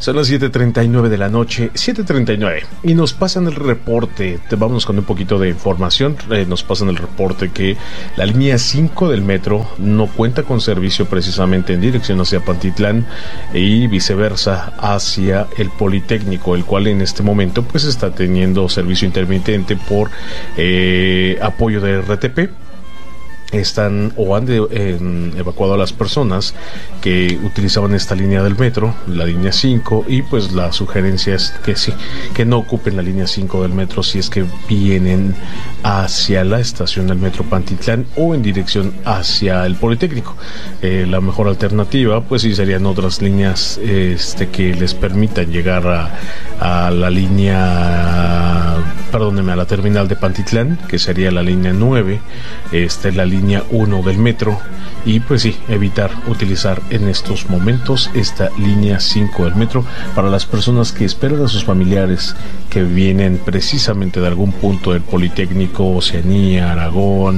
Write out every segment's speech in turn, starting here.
Son las 7:39 de la noche, 7:39, y nos pasan el reporte. Vámonos con un poquito de información. Nos pasan el reporte que la línea 5 del metro no cuenta con servicio precisamente en dirección hacia Pantitlán y viceversa hacia el Politécnico, el cual en este momento pues está teniendo servicio intermitente por apoyo de RTP. Están o han evacuado a las personas que utilizaban esta línea del metro, la línea 5, y pues la sugerencia es que sí, que no ocupen la línea 5 del metro si es que vienen hacia la estación del metro Pantitlán o en dirección hacia el Politécnico. La mejor alternativa pues sí serían otras líneas que les permitan llegar a la línea, perdóneme, a la terminal de Pantitlán, que sería la línea 9, la línea 1 del metro, y pues sí, evitar utilizar en estos momentos esta línea 5 del metro para las personas que esperan a sus familiares que vienen precisamente de algún punto del Politécnico, Oceanía, Aragón,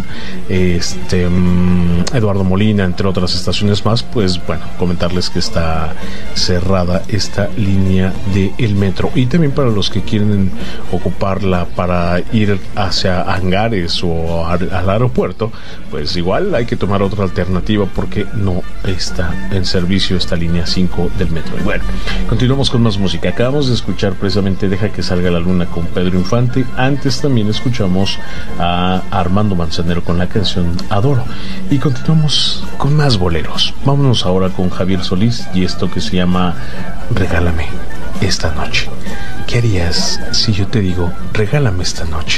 Eduardo Molina, entre otras estaciones más. Pues bueno, comentarles que está cerrada esta línea del metro, y también para los que quieren ocuparla para ir hacia hangares o al aeropuerto, pues igual hay que tomar otra alternativa porque no está en servicio esta línea 5 del metro. Y bueno, continuamos con más música. Acabamos de escuchar precisamente Deja que salga la luna con Pedro Infante. Antes también escuchamos a Armando Manzanero con la canción Adoro, y continuamos con más boleros. Vámonos ahora con Javier Solís y esto que se llama Regálame esta noche. ¿Qué harías si yo te digo regálame esta noche?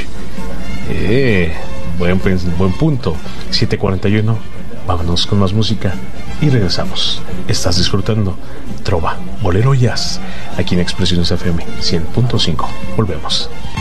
Buen punto. 7:41. Vámonos con más música y regresamos. Estás disfrutando Trova, Bolero y Jazz aquí en Expresiones FM 100.5. Volvemos.